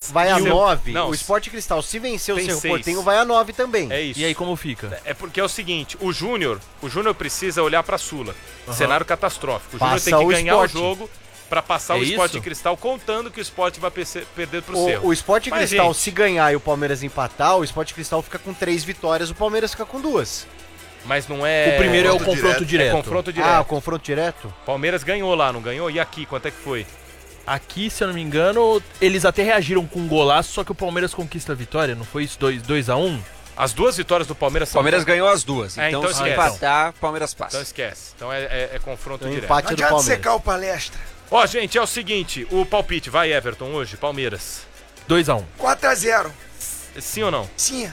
vai a 9. Não, O Sport Cristal, se vencer o tem Cerro 6. Porteño, vai a 9 também. É isso. E aí como fica? É porque é o seguinte, o Júnior precisa olhar pra Sula. Cenário catastrófico. O Júnior Passa tem que o ganhar Sport. o jogo pra passar o É Sport isso? Cristal, contando que o Sport vai perder pro Cerro. O Sport Mas, Cristal, gente, se ganhar e o Palmeiras empatar, o Sport Cristal fica com 3 vitórias, o Palmeiras fica com 2. Mas não é... O primeiro é o confronto confronto direto. É confronto direto. Ah, o confronto direto? Palmeiras ganhou lá, não ganhou? E aqui, quanto é que foi? Aqui, se eu não me engano, eles até reagiram com um golaço, só que o Palmeiras conquista a vitória, não foi isso? 2-1? As duas vitórias do Palmeiras O são... Palmeiras ganhou as duas. É, Então, então se esquece. empatar, o Palmeiras Então passa. esquece. Então é confronto Então, direto. empate Não do adianta Palmeiras. secar o palestra. Ó, gente, é o seguinte, o palpite, vai Everton hoje, Palmeiras. 2-1. 4-0. Sim ou não? Sim.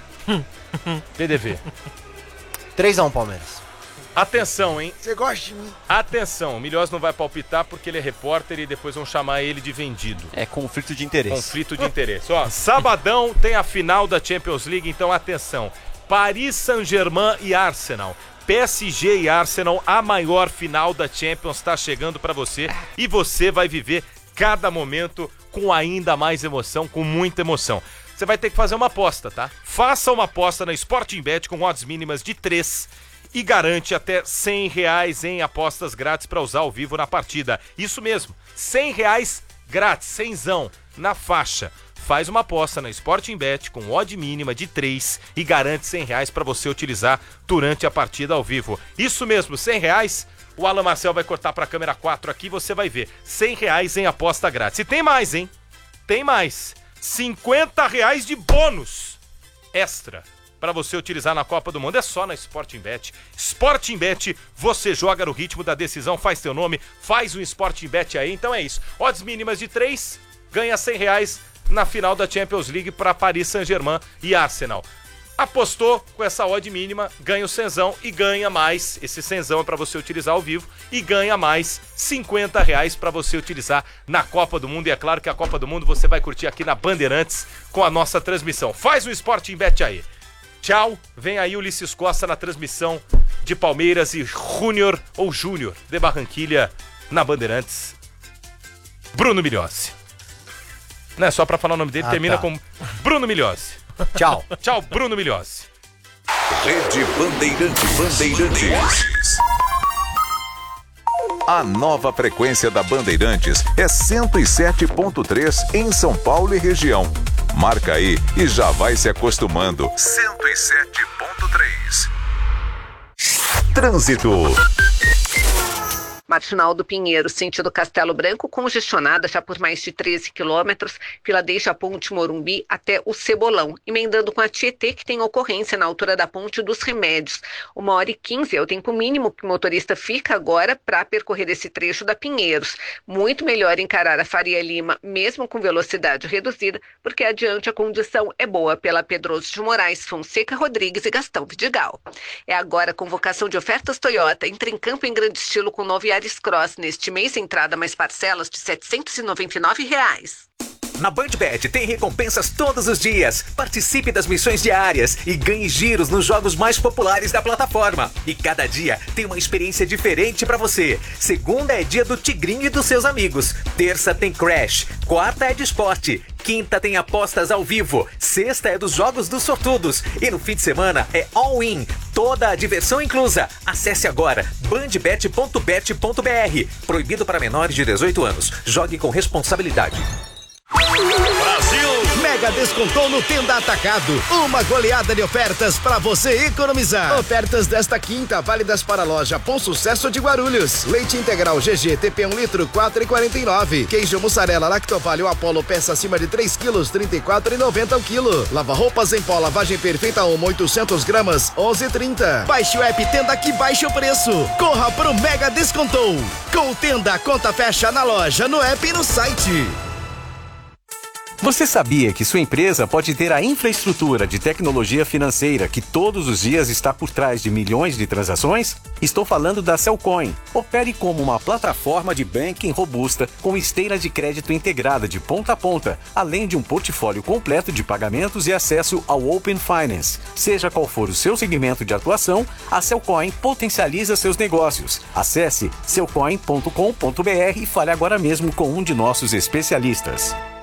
PDV. 3x1 Palmeiras. Atenção, hein? Você gosta de mim? Atenção, o Milhós não vai palpitar porque ele é repórter e depois vão chamar ele de vendido. É conflito de interesse. Conflito de interesse. Ó, sabadão tem a final da Champions League, então atenção. Paris Saint-Germain e Arsenal. PSG e Arsenal, a maior final da Champions está chegando para você e você vai viver cada momento com ainda mais emoção, com muita emoção. Você vai ter que fazer uma aposta, tá? Faça uma aposta na Sporting Bet com odds mínimas de 3 e garante até R$100 em apostas grátis para usar ao vivo na partida. Isso mesmo, R$100 grátis, 100zão, na faixa. Faz uma aposta na Sporting Bet com odd mínima de 3 e garante R$100 para você utilizar durante a partida ao vivo. Isso mesmo, R$100. O Alan Marcel vai cortar para a câmera 4 aqui, você vai ver. R$100 em aposta grátis. E tem mais, hein? Tem mais. R$50 de bônus extra para você utilizar na Copa do Mundo. É só na Sporting Bet. Sporting Bet, você joga no ritmo da decisão, faz teu nome, faz um Sporting Bet aí. Então é isso. Odds mínimas de 3, ganha R$100 na final da Champions League para Paris Saint-Germain e Arsenal. Apostou com essa odd mínima, ganha o cenzão e ganha mais. Esse cenzão é para você utilizar ao vivo e ganha mais R$50 para você utilizar na Copa do Mundo. E é claro que a Copa do Mundo você vai curtir aqui na Bandeirantes com a nossa transmissão. Faz um Sporting Bet aí. Tchau, vem aí o Ulisses Costa na transmissão de Palmeiras e Júnior de Barranquilha na Bandeirantes. Bruno Milhozzi. Não é só pra falar o nome dele, termina com Bruno Milhozzi. Tchau. Tchau, Bruno Milhozzi. Rede Bandeirantes. A nova frequência da Bandeirantes é 107.3 em São Paulo e região. Marca aí e já vai se acostumando. 107.3. Trânsito. Marginal do Pinheiro, sentido Castelo Branco, congestionada já por mais de 13 quilômetros, fila desde a Ponte Morumbi até o Cebolão, emendando com a Tietê, que tem ocorrência na altura da Ponte dos Remédios. 1h15 é o tempo mínimo que o motorista fica agora para percorrer esse trecho da Pinheiros. Muito melhor encarar a Faria Lima, mesmo com velocidade reduzida, porque adiante a condição é boa pela Pedroso de Moraes, Fonseca Rodrigues e Gastão Vidigal. É agora a convocação de ofertas Toyota. Entre em campo em grande estilo com o novo Yaris Cross. Neste mês, entrada mais parcelas de R$ 799. Na BandBet tem recompensas todos os dias. Participe das missões diárias e ganhe giros nos jogos mais populares da plataforma. E cada dia tem uma experiência diferente pra você. Segunda é dia do Tigrinho e dos seus amigos. Terça tem Crash. Quarta é de esporte. Quinta tem apostas ao vivo. Sexta é dos jogos dos sortudos. E no fim de semana é all-in. Toda a diversão inclusa. Acesse agora bandbet.bet.br. Proibido para menores de 18 anos. Jogue com responsabilidade. Brasil! Mega descontou no Tenda Atacado. Uma goleada de ofertas para você economizar. Ofertas desta quinta, válidas para a loja Bom Sucesso de Guarulhos. Leite integral GG TP 1 litro, 4,49. Queijo mussarela Lactovalho Apollo, peça acima de 3 quilos, 34,90 ao quilo. Lava roupas em pó, lavagem perfeita 800 gramas, 11,30. Baixe o app Tenda que baixa o preço. Corra pro Mega Descontou. Com o Tenda, a conta fecha na loja, no app e no site. Você sabia que sua empresa pode ter a infraestrutura de tecnologia financeira que todos os dias está por trás de milhões de transações? Estou falando da Cellcoin. Opere como uma plataforma de banking robusta com esteira de crédito integrada de ponta a ponta, além de um portfólio completo de pagamentos e acesso ao Open Finance. Seja qual for o seu segmento de atuação, a Cellcoin potencializa seus negócios. Acesse cellcoin.com.br e fale agora mesmo com um de nossos especialistas.